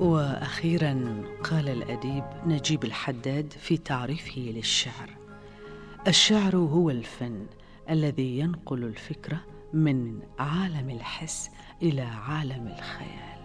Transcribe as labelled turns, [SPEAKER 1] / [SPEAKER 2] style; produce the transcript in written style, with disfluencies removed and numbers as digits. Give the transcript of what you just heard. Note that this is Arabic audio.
[SPEAKER 1] وأخيرا قال الأديب نجيب الحداد في تعريفه للشعر: الشعر هو الفن الذي ينقل الفكرة من عالم الحس إلى عالم الخيال.